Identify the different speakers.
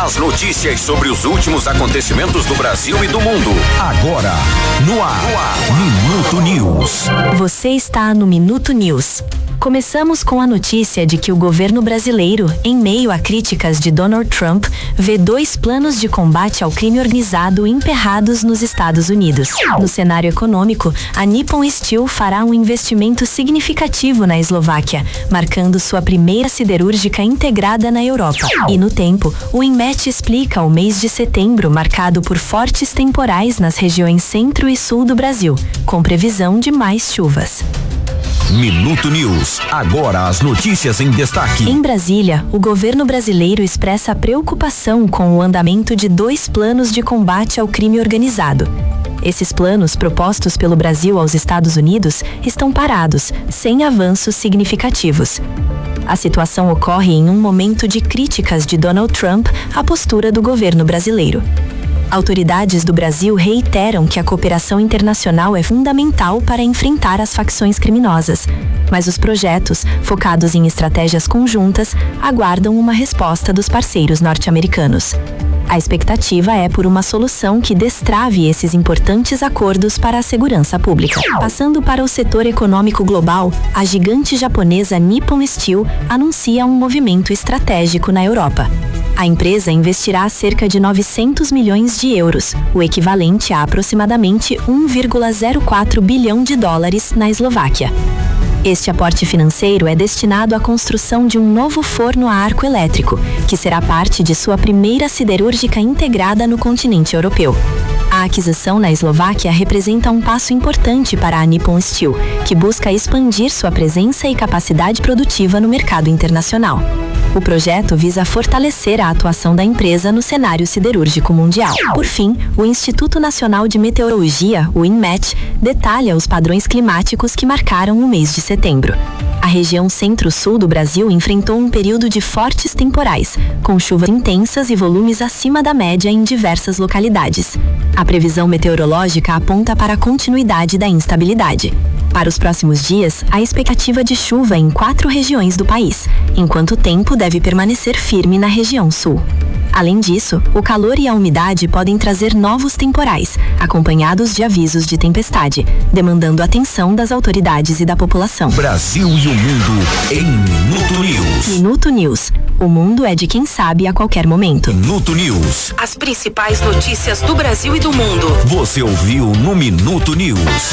Speaker 1: As notícias sobre os últimos acontecimentos do Brasil e do mundo. Agora, no ar. Minuto News.
Speaker 2: Você está no Minuto News. Começamos com a notícia de que o governo brasileiro, em meio a críticas de Donald Trump, vê 2 planos de combate ao crime organizado emperrados nos Estados Unidos. No cenário econômico, a Nippon Steel fará um investimento significativo na Eslováquia, marcando sua primeira siderúrgica integrada na Europa. E no tempo, o INMET explica o mês de setembro marcado por fortes temporais nas regiões centro e sul do Brasil, com previsão de mais chuvas.
Speaker 1: Minuto News. Agora as notícias em destaque.
Speaker 2: Em Brasília, o governo brasileiro expressa preocupação com o andamento de 2 planos de combate ao crime organizado. Esses planos, propostos pelo Brasil aos Estados Unidos, estão parados, sem avanços significativos. A situação ocorre em um momento de críticas de Donald Trump à postura do governo brasileiro. Autoridades do Brasil reiteram que a cooperação internacional é fundamental para enfrentar as facções criminosas, mas os projetos, focados em estratégias conjuntas, aguardam uma resposta dos parceiros norte-americanos. A expectativa é por uma solução que destrave esses importantes acordos para a segurança pública. Passando para o setor econômico global, a gigante japonesa Nippon Steel anuncia um movimento estratégico na Europa. A empresa investirá cerca de 900 milhões de euros, o equivalente a aproximadamente 1,04 bilhão de dólares na Eslováquia. Este aporte financeiro é destinado à construção de um novo forno a arco elétrico, que será parte de sua primeira siderúrgica integrada no continente europeu. A aquisição na Eslováquia representa um passo importante para a Nippon Steel, que busca expandir sua presença e capacidade produtiva no mercado internacional. O projeto visa fortalecer a atuação da empresa no cenário siderúrgico mundial. Por fim, o Instituto Nacional de Meteorologia, o INMET, detalha os padrões climáticos que marcaram o mês de setembro. A região centro-sul do Brasil enfrentou um período de fortes temporais, com chuvas intensas e volumes acima da média em diversas localidades. A previsão meteorológica aponta para a continuidade da instabilidade. Para os próximos dias, há expectativa de chuva em 4 regiões do país, enquanto o tempo deve permanecer firme na região sul. Além disso, o calor e a umidade podem trazer novos temporais, acompanhados de avisos de tempestade, demandando a atenção das autoridades e da população.
Speaker 1: Brasil e o mundo em Minuto News.
Speaker 2: Minuto News. O mundo é de quem sabe a qualquer momento.
Speaker 1: Minuto News.
Speaker 3: As principais notícias do Brasil e do mundo.
Speaker 1: Você ouviu no Minuto News.